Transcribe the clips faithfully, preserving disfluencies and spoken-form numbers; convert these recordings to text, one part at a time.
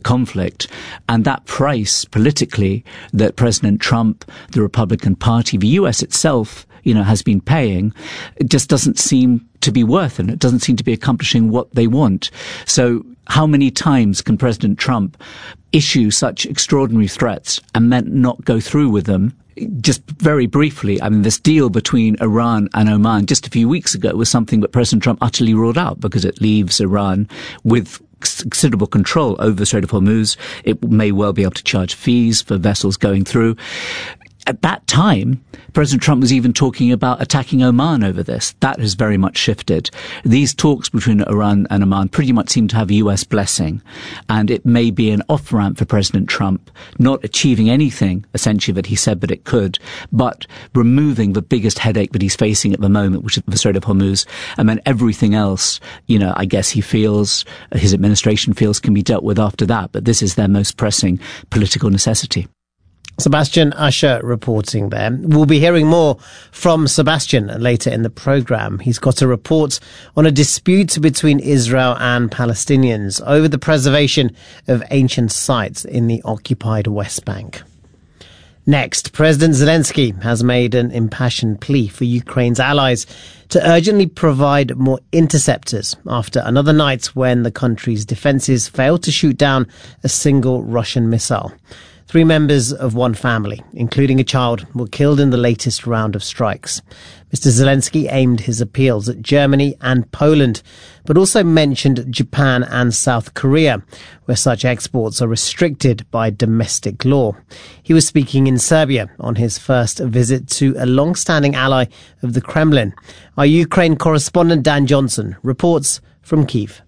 conflict. And that price, politically, that President Trump, the Republican Party, the U S itself, you know, has been paying, it just doesn't seem to be worth it. It doesn't seem to be accomplishing what they want. So how many times can President Trump issue such extraordinary threats and then not go through with them? Just very briefly, I mean, this deal between Iran and Oman just a few weeks ago was something that President Trump utterly ruled out because it leaves Iran with considerable control over the Strait of Hormuz. It may well be able to charge fees for vessels going through. At that time, President Trump was even talking about attacking Oman over this. That has very much shifted. These talks between Iran and Oman pretty much seem to have U S blessing. And it may be an off-ramp for President Trump, not achieving anything, essentially, that he said that it could, but removing the biggest headache that he's facing at the moment, which is the Strait of Hormuz. And then everything else, you know, I guess he feels, his administration feels, can be dealt with after that. But this is their most pressing political necessity. Sebastian Usher reporting there. We'll be hearing more from Sebastian later in the programme. He's got a report on a dispute between Israel and Palestinians over the preservation of ancient sites in the occupied West Bank. Next, President Zelensky has made an impassioned plea for Ukraine's allies to urgently provide more interceptors after another night when the country's defences failed to shoot down a single Russian missile. Three members of one family, including a child, were killed in the latest round of strikes. Mister Zelensky aimed his appeals at Germany and Poland, but also mentioned Japan and South Korea, where such exports are restricted by domestic law. He was speaking in Serbia on his first visit to a long-standing ally of the Kremlin. Our Ukraine correspondent Dan Johnson reports from Kyiv.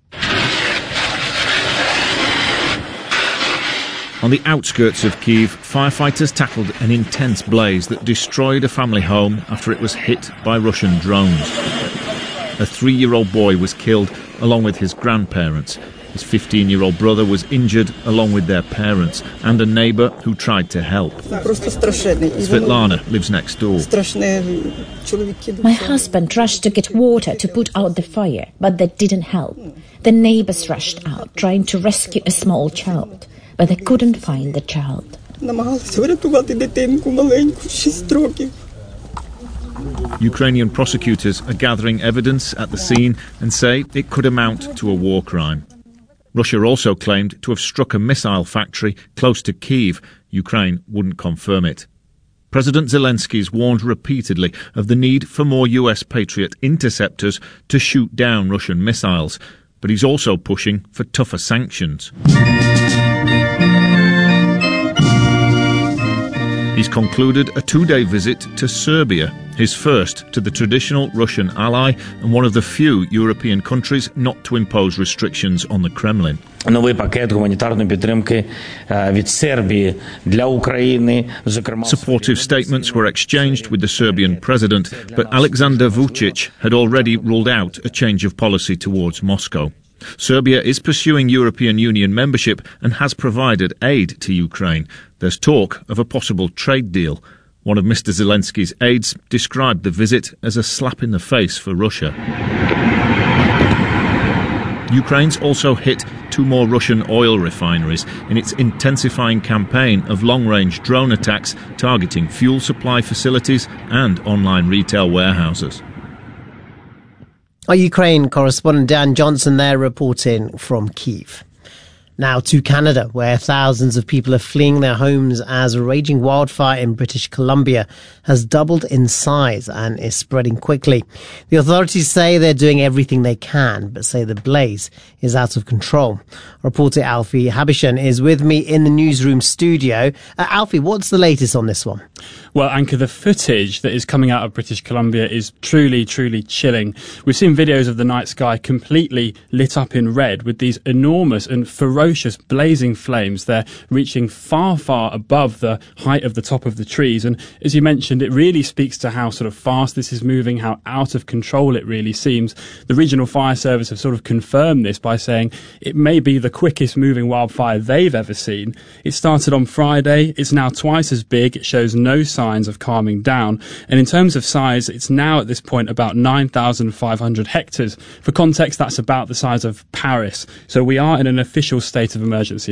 On the outskirts of Kyiv, firefighters tackled an intense blaze that destroyed a family home after it was hit by Russian drones. A three-year-old boy was killed along with his grandparents. His fifteen-year-old brother was injured along with their parents and a neighbour who tried to help. Svetlana lives next door. My husband rushed to get water to put out the fire, but that didn't help. The neighbours rushed out trying to rescue a small child, but they couldn't find the child. Ukrainian prosecutors are gathering evidence at the scene and say it could amount to a war crime. Russia also claimed to have struck a missile factory close to Kyiv. Ukraine wouldn't confirm it. President Zelensky's warned repeatedly of the need for more U S Patriot interceptors to shoot down Russian missiles, but he's also pushing for tougher sanctions. He's concluded a two-day visit to Serbia, his first to the traditional Russian ally and one of the few European countries not to impose restrictions on the Kremlin. Supportive statements were exchanged with the Serbian president, but Aleksandar Vučić had already ruled out a change of policy towards Moscow. Serbia is pursuing European Union membership and has provided aid to Ukraine. There's talk of a possible trade deal. One of Mister Zelensky's aides described the visit as a slap in the face for Russia. Ukraine's also hit two more Russian oil refineries in its intensifying campaign of long-range drone attacks targeting fuel supply facilities and online retail warehouses. Our Ukraine correspondent Dan Johnson there reporting from Kyiv. Now to Canada, where thousands of people are fleeing their homes as a raging wildfire in British Columbia has doubled in size and is spreading quickly. The authorities say they're doing everything they can, but say the blaze is out of control. Reporter Alfie Habishan is with me in the newsroom studio. Uh, Alfie, what's the latest on this one? Well, Anchor, the footage that is coming out of British Columbia is truly, truly chilling. We've seen videos of the night sky completely lit up in red with these enormous and ferocious blazing flames. They're reaching far, far above the height of the top of the trees. And as you mentioned, it really speaks to how sort of fast this is moving, how out of control it really seems. The Regional Fire Service have sort of confirmed this by saying it may be the quickest moving wildfire they've ever seen. It started on Friday. It's now twice as big. It shows no signs of calming down. And in terms of size, it's now at this point about nine thousand five hundred hectares. For context, that's about the size of Paris. So we are in an official state of emergency.